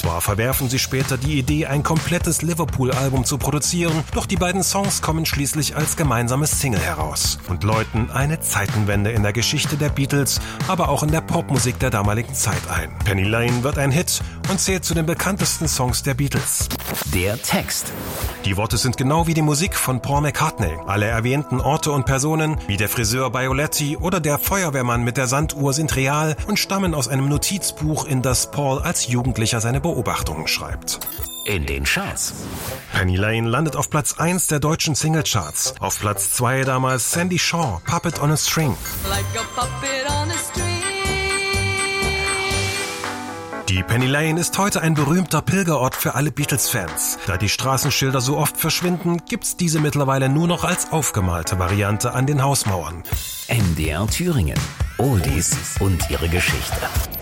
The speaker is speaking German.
Zwar verwerfen sie später die Idee, ein komplettes Liverpool-Album zu produzieren, doch die beiden Songs kommen schließlich als gemeinsames Single heraus und läuten eine Zeitenwende in der Geschichte der Beatles, aber auch in der Popmusik der damaligen Zeit ein. Penny Lane wird ein Hit und zählt zu den bekanntesten Songs der Beatles. Der Text. Die Worte sind genau wie die Musik von Paul McCartney. Alle erwähnten Orte und Personen, wie der Friseur Bioletti oder der Feuerwehrmann mit der Sanduhr, sind real und stammen aus einem Notizbuch, in das Paul als Jugendlicher seine Beobachtungen schreibt. In den Charts. Penny Lane landet auf Platz 1 der deutschen Singlecharts. Auf Platz 2 damals Sandy Shaw, Puppet on a String. Like a puppet on a string. Die Penny Lane ist heute ein berühmter Pilgerort für alle Beatles-Fans. Da die Straßenschilder so oft verschwinden, gibt's diese mittlerweile nur noch als aufgemalte Variante an den Hausmauern. MDR Thüringen. Oldies und ihre Geschichte.